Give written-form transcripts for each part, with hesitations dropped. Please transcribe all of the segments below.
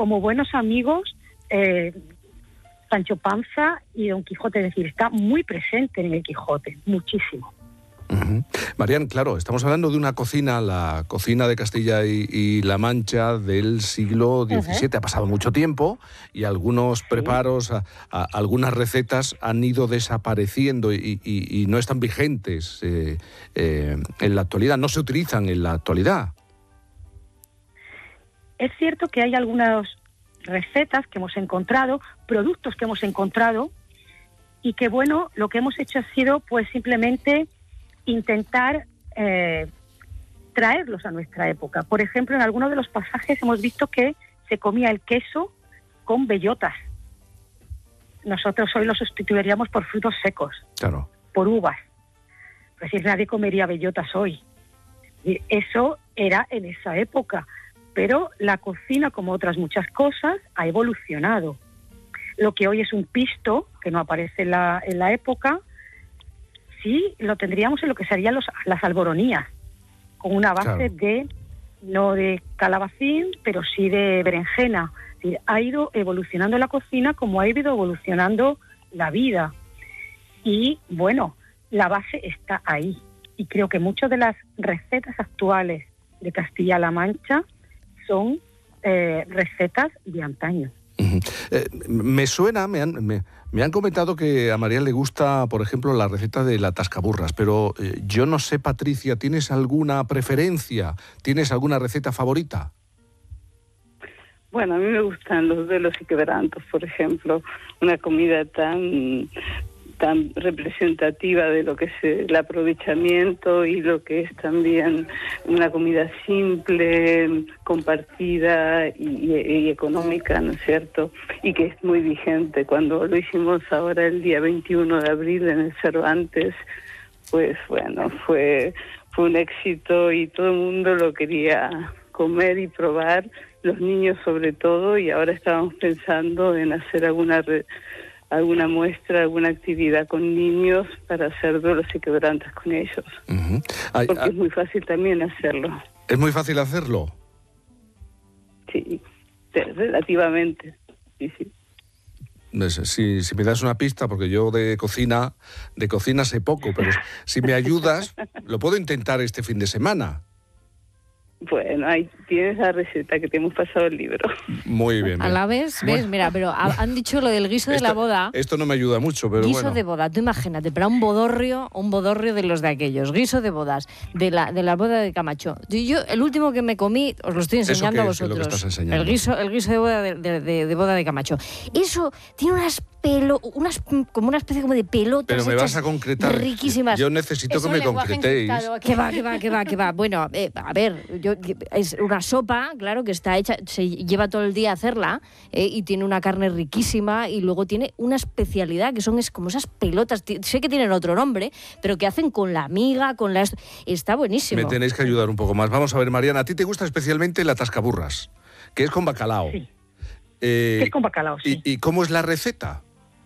como buenos amigos, Sancho Panza y Don Quijote. Es decir, está muy presente en el Quijote, muchísimo. Uh-huh. Marian, claro, estamos hablando de una cocina, la cocina de Castilla y La Mancha del siglo XVII. Ha pasado mucho tiempo y algunos preparos, algunas recetas han ido desapareciendo y no están vigentes en la actualidad, no se utilizan en la actualidad. Es cierto que hay algunas recetas que hemos encontrado, productos que hemos encontrado, y que bueno, lo que hemos hecho ha sido pues simplemente intentar traerlos a nuestra época. Por ejemplo, en algunos de los pasajes hemos visto que se comía el queso con bellotas. Nosotros hoy lo sustituiríamos por frutos secos, claro, por uvas. Es decir, nadie comería bellotas hoy. Y eso era en esa época, pero la cocina, como otras muchas cosas, ha evolucionado. Lo que hoy es un pisto, que no aparece en la época, sí lo tendríamos en lo que serían las alboronías, con una base no de calabacín, pero sí de berenjena. Es decir, ha ido evolucionando la cocina como ha ido evolucionando la vida. Y bueno, la base está ahí. Y creo que muchas de las recetas actuales de Castilla-La Mancha son recetas de antaño. Me suena, me han comentado que a María le gusta, por ejemplo, la receta de la tascaburras, pero yo no sé, Patricia, ¿tienes alguna preferencia? ¿Tienes alguna receta favorita? Bueno, a mí me gustan los duelos y quebrantos, por ejemplo, una comida tan representativa de lo que es el aprovechamiento y lo que es también una comida simple, compartida y económica, ¿no es cierto? Y que es muy vigente. Cuando lo hicimos ahora el día 21 de abril en el Cervantes, pues bueno, fue un éxito y todo el mundo lo quería comer y probar, los niños sobre todo, y ahora estábamos pensando en hacer alguna muestra, alguna actividad con niños para hacer duelos y quebrantos con ellos. Uh-huh. Porque es muy fácil también hacerlo. ¿Es muy fácil hacerlo? Sí, relativamente, sí. Si me das una pista, porque yo de cocina sé poco, pero si me ayudas, lo puedo intentar este fin de semana. Bueno, ahí tienes la receta que te hemos pasado el libro. Muy bien. A la vez, ¿ves? Mira, pero han dicho lo del guiso de la boda. Esto no me ayuda mucho, pero guiso bueno. de boda, tú imagínate, pero un bodorrio de los de aquellos. Guiso de bodas, de la boda de Camacho. Yo el último que me comí, os lo estoy enseñando a vosotros. ¿Eso qué es lo que estás enseñando? El guiso de boda de boda de Camacho. Eso tiene como una especie como de pelotas. Pero me vas a concretar. Riquísimas. Yo necesito que me concretéis. Que va. Bueno, a ver, es una sopa, claro, que está hecha, se lleva todo el día a hacerla, y tiene una carne riquísima y luego tiene una especialidad que son como esas pelotas, sé que tienen otro nombre, pero que hacen con la miga, está buenísimo. Me tenéis que ayudar un poco más. Vamos a ver, Mariana, a ti te gusta especialmente la tascaburras, que es con bacalao. Sí. Es con bacalao, sí. ¿Y cómo es la receta?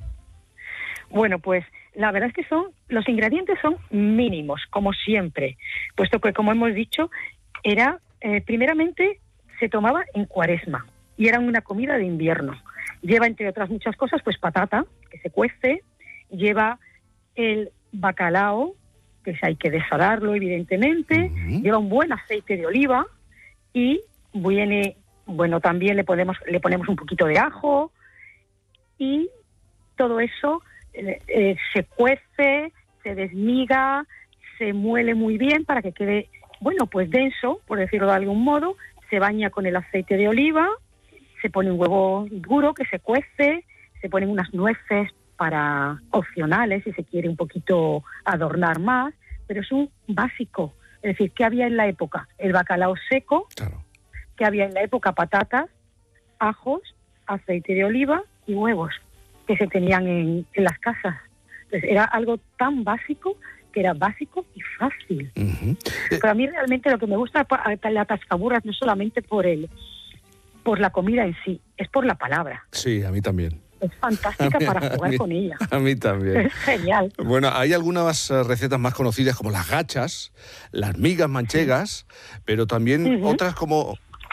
Bueno, pues la verdad es que los ingredientes son mínimos, como siempre, puesto que, como hemos dicho, era primeramente se tomaba en Cuaresma y era una comida de invierno. Lleva, entre otras muchas cosas, pues patata, que se cuece, lleva el bacalao, que hay que desalarlo, evidentemente, lleva un buen aceite de oliva y también le ponemos un poquito de ajo, y todo eso se cuece, se desmiga, se muele muy bien para que quede, pues denso, por decirlo de algún modo. Se baña con el aceite de oliva, se pone un huevo duro que se cuece, se ponen unas nueces opcionales si se quiere un poquito adornar más, pero es un básico. Es decir, ¿qué había en la época? El bacalao seco, claro. ¿Qué había en la época? Patatas, ajos, aceite de oliva y huevos que se tenían en las casas. Entonces era algo tan básico, que era básico y fácil. Uh-huh. Pero a mí realmente lo que me gusta de la tascaburras no solamente por la comida en sí, es por la palabra. Sí, a mí también. Es fantástica para jugar con ella. A mí también. Es genial. Bueno, hay algunas recetas más conocidas como las gachas, las migas manchegas, pero también otras como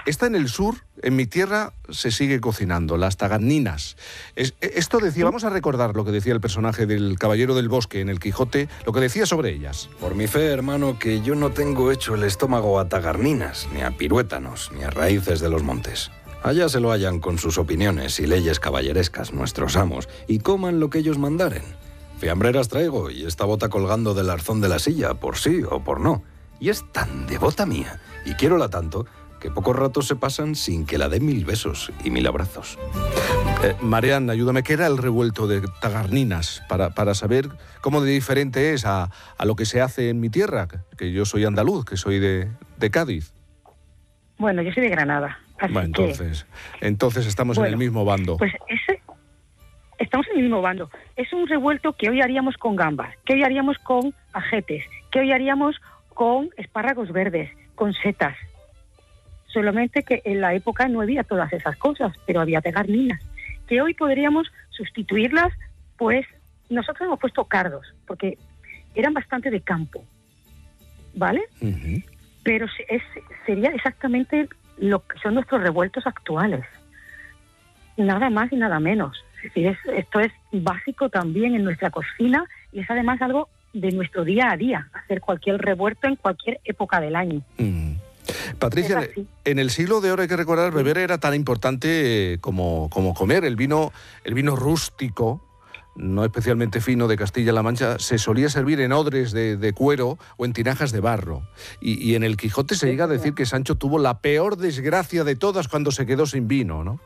Esta en el sur, en mi tierra, se sigue cocinando, las tagarninas. Esto decía, vamos a recordar lo que decía el personaje del Caballero del Bosque en el Quijote, lo que decía sobre ellas. Por mi fe, hermano, que yo no tengo hecho el estómago a tagarninas, ni a piruétanos, ni a raíces de los montes. Allá se lo hallan con sus opiniones y leyes caballerescas nuestros amos, y coman lo que ellos mandaren. Fiambreras traigo y esta bota colgando del arzón de la silla, por sí o por no. Y es tan devota mía, y quiérola tanto, que pocos ratos se pasan sin que la dé 1000 besos y 1000 abrazos. Marian, ayúdame, ¿qué era el revuelto de tagarninas? Para saber cómo de diferente es a lo que se hace en mi tierra, que yo soy andaluz, que soy de Cádiz. Bueno, yo soy de Granada. Bueno, entonces estamos en el mismo bando. Pues estamos en el mismo bando. Es un revuelto que hoy haríamos con gambas, que hoy haríamos con ajetes, que hoy haríamos con espárragos verdes, con setas. Solamente que en la época no había todas esas cosas, pero había tagarninas, que hoy podríamos sustituirlas, pues nosotros hemos puesto cardos, porque eran bastante de campo, ¿vale? Uh-huh. Pero sería exactamente lo que son nuestros revueltos actuales. Nada más y nada menos. Es decir, esto es básico también en nuestra cocina y es además algo de nuestro día a día, hacer cualquier revuelto en cualquier época del año. Uh-huh. Patricia, en el siglo de oro hay que recordar, beber era tan importante como comer. El vino rústico, no especialmente fino, de Castilla-La Mancha, se solía servir en odres de cuero o en tinajas de barro. Y en el Quijote se llega a decir que Sancho tuvo la peor desgracia de todas cuando se quedó sin vino, ¿no?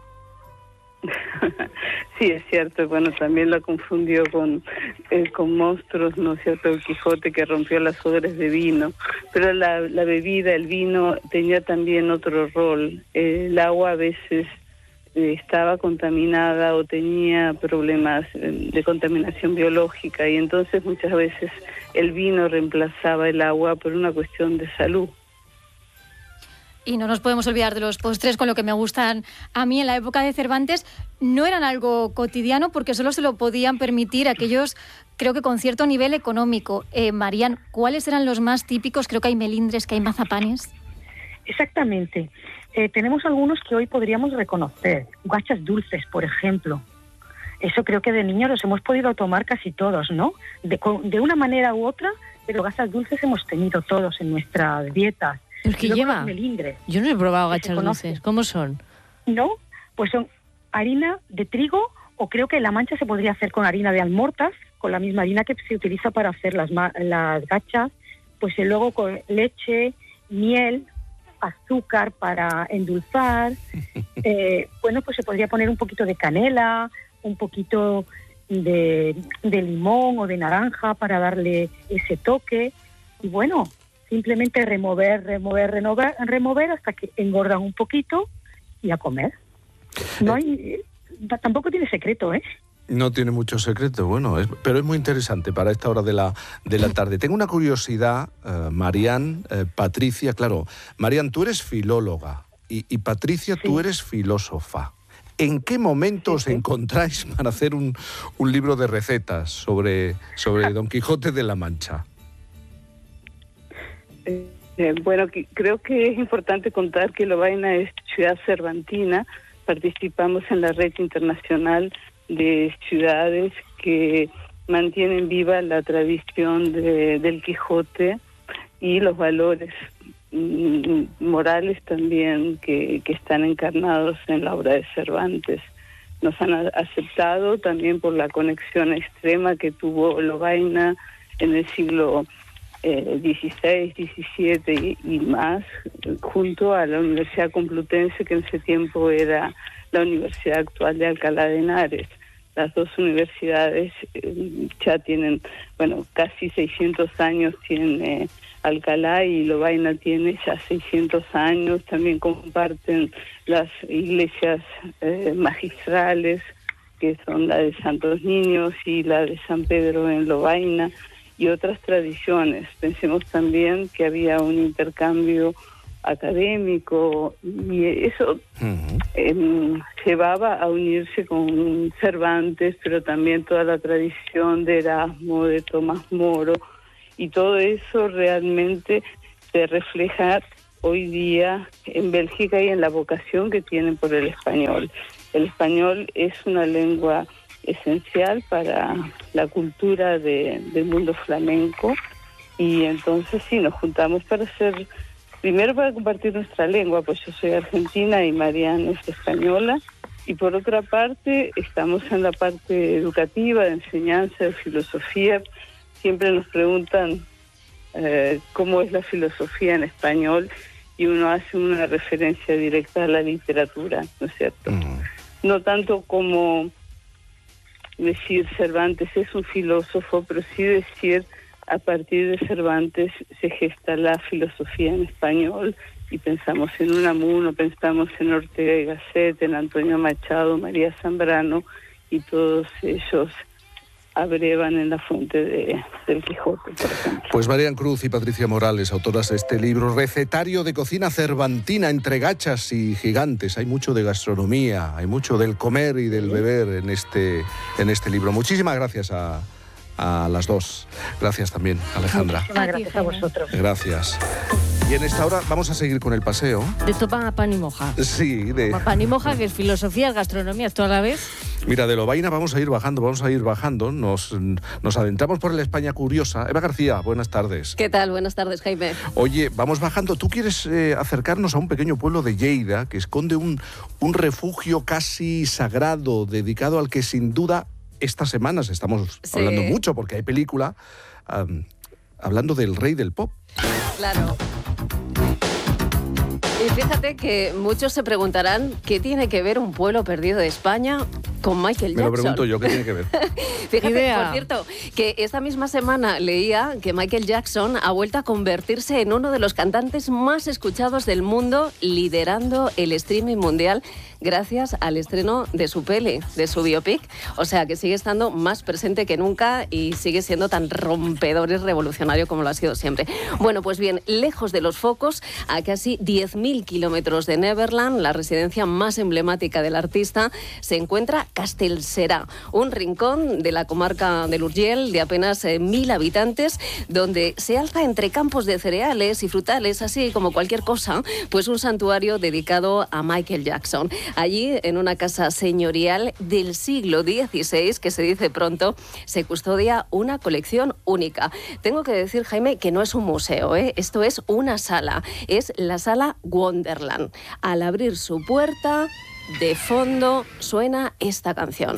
Sí, es cierto. Bueno, también la confundió con monstruos, ¿no es cierto? El Quijote, que rompió las odres de vino. Pero la bebida, el vino, tenía también otro rol. El agua a veces estaba contaminada o tenía problemas de contaminación biológica, y entonces muchas veces el vino reemplazaba el agua por una cuestión de salud. Y no nos podemos olvidar de los postres, con lo que me gustan a mí. En la época de Cervantes no eran algo cotidiano porque solo se lo podían permitir aquellos, creo que con cierto nivel económico. Marian, ¿cuáles eran los más típicos? Creo que hay melindres, que hay mazapanes. Exactamente. Tenemos algunos que hoy podríamos reconocer. Gachas dulces, por ejemplo. Eso creo que de niños los hemos podido tomar casi todos, ¿no? De una manera u otra, pero gachas dulces hemos tenido todos en nuestras dietas. ¿El que lleva? Yo no he probado gachas dulces. ¿Cómo son? No, pues son harina de trigo, o creo que en La Mancha se podría hacer con harina de almortas, con la misma harina que se utiliza para hacer las gachas, pues luego con leche, miel, azúcar para endulzar. Bueno, pues se podría poner un poquito de canela, un poquito de limón o de naranja para darle ese toque. Y bueno, simplemente remover hasta que engordan un poquito y a comer. Tampoco tiene secreto, ¿eh? No tiene mucho secreto, bueno, pero es muy interesante para esta hora de la tarde. Tengo una curiosidad, Marian, Patricia, claro. Marian, tú eres filóloga y Patricia, sí, tú eres filósofa. ¿En qué momento os encontráis para hacer un libro de recetas sobre Don Quijote de la Mancha? Bueno, creo que es importante contar que Lovaina es ciudad cervantina. Participamos en la red internacional de ciudades que mantienen viva la tradición del Quijote y los valores morales también que están encarnados en la obra de Cervantes. Nos han aceptado también por la conexión extrema que tuvo Lovaina en el siglo XVI, XVII y más, junto a la Universidad Complutense, que en ese tiempo era la Universidad actual de Alcalá de Henares. Las dos universidades ya tienen, casi 600 años tiene Alcalá, y Lovaina tiene ya 600 años. También comparten las iglesias magistrales, que son la de Santos Niños y la de San Pedro en Lovaina, y otras tradiciones. Pensemos también que había un intercambio académico, y eso llevaba a unirse con Cervantes, pero también toda la tradición de Erasmo, de Tomás Moro, y todo eso realmente se refleja hoy día en Bélgica y en la vocación que tienen por el español. El español es una lengua esencial para la cultura del mundo flamenco, y entonces sí, nos juntamos primero para compartir nuestra lengua, pues yo soy argentina y Marian es española, y por otra parte estamos en la parte educativa, de enseñanza, de filosofía. Siempre nos preguntan cómo es la filosofía en español, y uno hace una referencia directa a la literatura, ¿no es cierto? No tanto como decir Cervantes es un filósofo, pero sí decir a partir de Cervantes se gesta la filosofía en español, y pensamos en Unamuno, pensamos en Ortega y Gasset, en Antonio Machado, María Zambrano, y todos ellos abrevan en la fuente del Quijote, por ejemplo. Pues Marian Cruz y Patricia Morales, autoras de este libro, Recetario de cocina cervantina entre gachas y gigantes. Hay mucho de gastronomía, hay mucho del comer y del beber en este libro. Muchísimas gracias a las dos. Gracias también, Alejandra. Muchísimas gracias a vosotros. Gracias. Y en esta hora vamos a seguir con el paseo. De topa a pan y moja. Sí, de... Pan y moja, que es filosofía, gastronomía, toda la vez. Mira, de Lovaina vamos a ir bajando. Nos adentramos por la España curiosa. Eva García, buenas tardes. ¿Qué tal? Buenas tardes, Jaime. Oye, vamos bajando. Tú quieres acercarnos a un pequeño pueblo de Lleida que esconde un refugio casi sagrado, dedicado al que sin duda estas semanas estamos hablando mucho, porque hay película hablando del rey del pop. Claro. Y fíjate que muchos se preguntarán qué tiene que ver un pueblo perdido de España con Michael Jackson. Me lo pregunto yo, ¿qué tiene que ver? Fíjate, por cierto, que esta misma semana leía que Michael Jackson ha vuelto a convertirse en uno de los cantantes más escuchados del mundo, liderando el streaming mundial gracias al estreno de su peli, de su biopic. O sea, que sigue estando más presente que nunca y sigue siendo tan rompedor y revolucionario como lo ha sido siempre. Bueno, pues bien, lejos de los focos, a casi 10.000 kilómetros de Neverland, la residencia más emblemática del artista, se encuentra Castellserà, un rincón de la comarca del Urgell de apenas 1.000 habitantes, donde se alza entre campos de cereales y frutales, así como cualquier cosa, pues un santuario dedicado a Michael Jackson. Allí, en una casa señorial del siglo XVI, que se dice pronto, se custodia una colección única. Tengo que decir, Jaime, que no es un museo, ¿eh? Esto es una sala. Es la sala Wonderland. Al abrir su puerta, de fondo suena esta canción.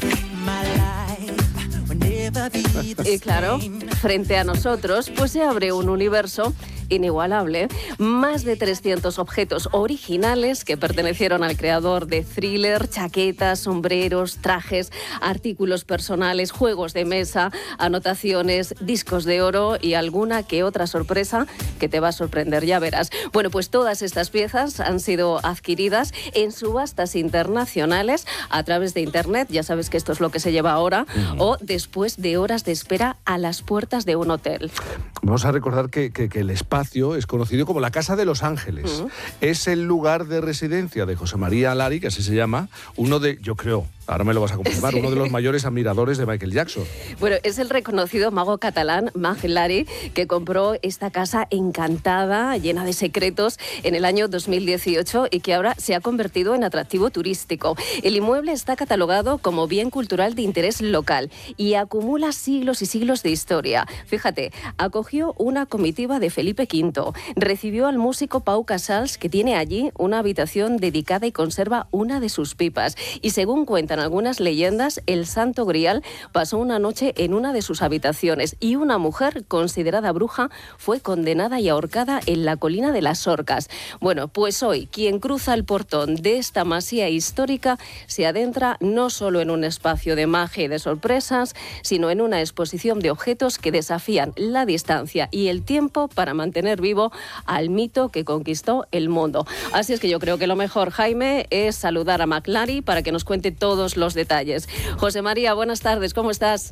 Y claro, frente a nosotros, pues se abre un universo inigualable. Más de 300 objetos originales que pertenecieron al creador de Thriller, chaquetas, sombreros, trajes, artículos personales, juegos de mesa, anotaciones, discos de oro y alguna que otra sorpresa que te va a sorprender, ya verás. Bueno, pues todas estas piezas han sido adquiridas en subastas internacionales a través de Internet, ya sabes que esto es lo que se lleva ahora, o después de horas de espera a las puertas de un hotel. Vamos a recordar que el espacio es conocido como la Casa de los Ángeles. Es el lugar de residencia de José María Lari, que así se llama, uno de, yo creo, ahora me lo vas a confirmar, uno de los mayores admiradores de Michael Jackson. Bueno, es el reconocido mago catalán Mag Lari, que compró esta casa encantada, llena de secretos, en el año 2018 y que ahora se ha convertido en atractivo turístico. El inmueble está catalogado como bien cultural de interés local y acumula siglos y siglos de historia. Fíjate, acogió una comitiva de Felipe V, recibió al músico Pau Casals, que tiene allí una habitación dedicada y conserva una de sus pipas. Y según cuentan algunas leyendas, el Santo Grial pasó una noche en una de sus habitaciones y una mujer considerada bruja fue condenada y ahorcada en la colina de las Orcas. Bueno, pues hoy quien cruza el portón de esta masía histórica se adentra no solo en un espacio de magia y de sorpresas, sino en una exposición de objetos que desafían la distancia y el tiempo para mantener vivo al mito que conquistó el mundo. Así es que yo creo que lo mejor, Jaime, es saludar a Mag Lari para que nos cuente todos los detalles. José María, buenas tardes, ¿cómo estás?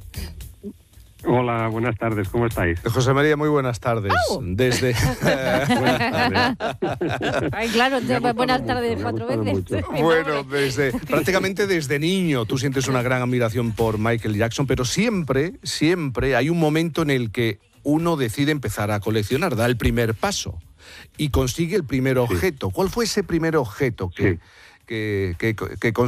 Hola, buenas tardes, ¿cómo estáis? José María, muy buenas tardes. Desde... buenas tardes. Ay, claro, buenas tardes 4 veces. Bueno, prácticamente desde niño tú sientes una gran admiración por Michael Jackson, pero siempre hay un momento en el que uno decide empezar a coleccionar, da el primer paso. y consigue el primer objeto. ¿Cuál fue ese primer objeto que consiguió?